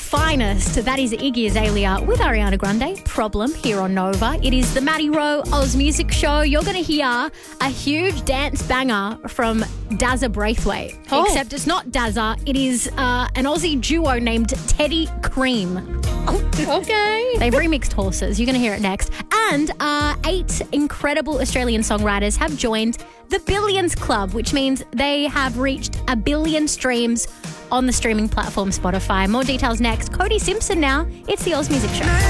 finest. That is Iggy Azalea with Ariana Grande, Problem, here on Nova. It is the Maddie Rowe Oz Music Show. You're going to hear a huge dance banger from Dazza Braithwaite. Oh. Except it's not Dazza. It is an Aussie duo named Teddy Cream. Okay. They've remixed Horses. You're going to hear it next. And 8 incredible Australian songwriters have joined the Billions Club, which means they have reached 1 billion streams on the streaming platform Spotify. More details next. Cody Simpson now. It's the Oz Music Show.